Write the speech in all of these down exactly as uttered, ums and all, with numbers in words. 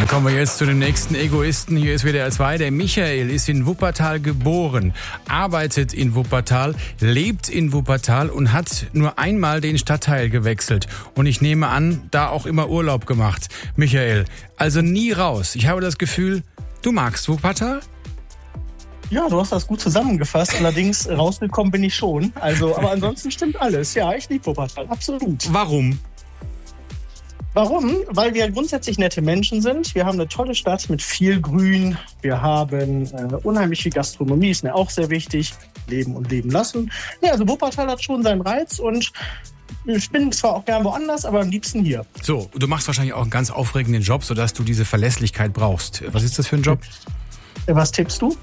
Kommen wir jetzt zu dem nächsten Egoisten. Hier ist W D R zwei. Der Michael ist in Wuppertal geboren, arbeitet in Wuppertal, lebt in Wuppertal und hat nur einmal den Stadtteil gewechselt. Und ich nehme an, da auch immer Urlaub gemacht. Michael, also nie raus. Ich habe das Gefühl, du magst Wuppertal? Ja, du hast das gut zusammengefasst. Allerdings rausgekommen bin ich schon. Also, aber ansonsten stimmt alles. Ja, ich liebe Wuppertal. Absolut. Warum? Warum? Weil wir grundsätzlich nette Menschen sind. Wir haben eine tolle Stadt mit viel Grün. Wir haben äh, unheimlich viel Gastronomie, ist mir auch sehr wichtig. Leben und leben lassen. Ja, also Wuppertal hat schon seinen Reiz und ich bin zwar auch gern woanders, aber am liebsten hier. So, du machst wahrscheinlich auch einen ganz aufregenden Job, sodass du diese Verlässlichkeit brauchst. Was ist das für ein Job? Was tippst du?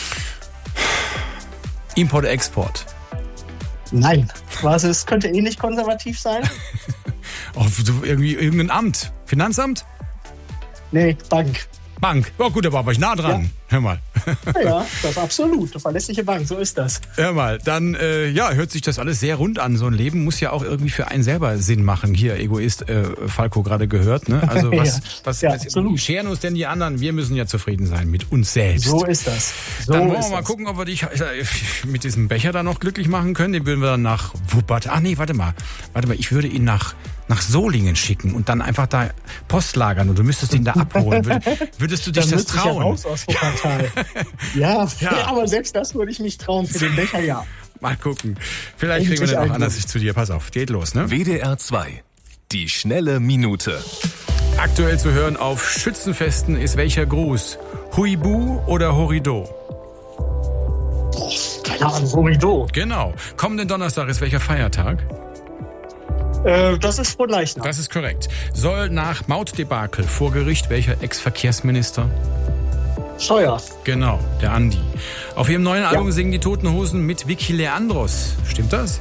Import-Export. Nein. Was ist? Könnte ähnlich konservativ sein? Oh, irgendwie irgendein Amt. Finanzamt? Nee, Bank. Bank. Oh gut, da war ich nah dran. Ja. Hör mal. Ja, das ist absolut. Eine verlässliche Bank, so ist das. Hör mal, dann äh, ja, hört sich das alles sehr rund an. So ein Leben muss ja auch irgendwie für einen selber Sinn machen. Hier, Egoist, äh, Falco gerade gehört. Ne? Also was, ja, was, ja, was scheren uns denn die anderen? Wir müssen ja zufrieden sein mit uns selbst. So ist das. So dann wollen ist wir mal das. gucken, ob wir dich mit diesem Becher da noch glücklich machen können. Den würden wir dann nach Wuppertal. Ach nee, warte mal. Warte mal, ich würde ihn nach... nach Solingen schicken und dann einfach da Post lagern und du müsstest ihn da abholen. Würdest du dich dann das trauen? Ich ja raus aus Wuppertal. ja, ja, aber selbst das würde ich mich trauen für den Becher, ja. Mal gucken. Vielleicht kriegen wir den auch anders zu dir. Pass auf, geht los, ne? W D R zwei. Die schnelle Minute. Aktuell zu hören auf Schützenfesten ist welcher Gruß? Huibu oder Horido? Boah, keine Ahnung, Horido. Genau. Kommenden Donnerstag ist welcher Feiertag? Äh, das ist Frohnleichnam. Das ist korrekt. Soll nach Mautdebakel vor Gericht welcher Ex-Verkehrsminister? Scheuer. Genau, der Andi. Auf ihrem neuen Album Ja. singen die Toten Hosen mit Vicky Leandros. Stimmt das?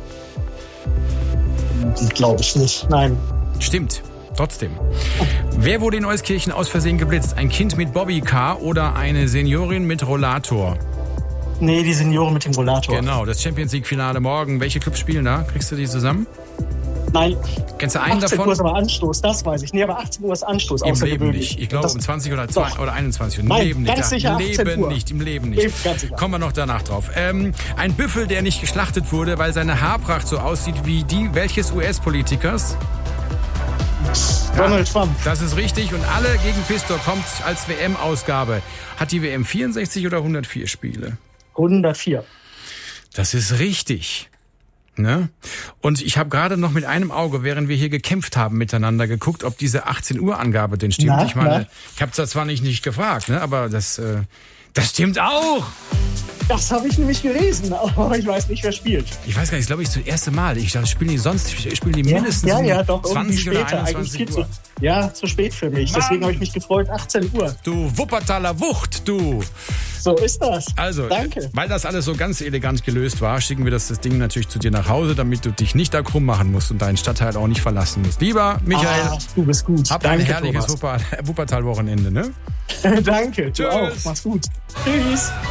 Glaube ich nicht, nein. Stimmt. Trotzdem. Wer wurde in Euskirchen aus Versehen geblitzt? Ein Kind mit Bobbycar oder eine Seniorin mit Rollator? Nee, die Senioren mit dem Rollator. Genau, das Champions-League-Finale morgen. Welche Clubs spielen da? Kriegst du die zusammen? Nein. Kennst du einen achtzehn davon? Uhr ist aber Anstoß, das weiß ich. Nee, aber achtzehn Uhr ist Anstoß. Im Leben außergewöhnlich. nicht. Ich glaube Das- um zwanzig oder, zwei, Doch. oder einundzwanzig Uhr. Im Nein, Leben nicht. ganz sicher Im achtzehn Leben Uhr. nicht. Im Leben nicht. Eben, ganz sicher. Kommen wir noch danach drauf. Ähm, ein Büffel, der nicht geschlachtet wurde, weil seine Haarpracht so aussieht wie die welches U S-Politikers? Donald Trump. Das ist richtig. Und alle gegen Pistor kommt als W M-Ausgabe. Hat die W M vierundsechzig oder hundertvier Spiele? hundertvier. Das ist richtig. Ne? Und ich habe gerade noch mit einem Auge, während wir hier gekämpft haben miteinander, geguckt, ob diese achtzehn Uhr Angabe denn stimmt. Na, ich meine, na. ich habe zwar nicht, nicht gefragt, ne? Aber das, äh, das stimmt auch. Das habe ich nämlich gelesen, aber ich weiß nicht, wer spielt. Ich weiß gar nicht, das glaube ich das erste Mal. Ich dachte, spielen die sonst spielen die Ja, mindestens ja, um ja, doch, irgendwie zwanzig oder später. Eigentlich einundzwanzig viel Uhr. zu, ja, zu spät für mich. Deswegen Mann. habe ich mich gefreut, achtzehn Uhr. Du Wuppertaler Wucht, du. So ist das. Also, Danke. weil das alles so ganz elegant gelöst war, schicken wir das, das Ding natürlich zu dir nach Hause, damit du dich nicht da krumm machen musst und deinen Stadtteil auch nicht verlassen musst. Lieber Michael, Ah, du bist gut. hab Danke, ein herrliches Thomas. Wupper- Wuppertal-Wochenende, ne? Danke, du Tschüss. auch. Mach's gut. Tschüss.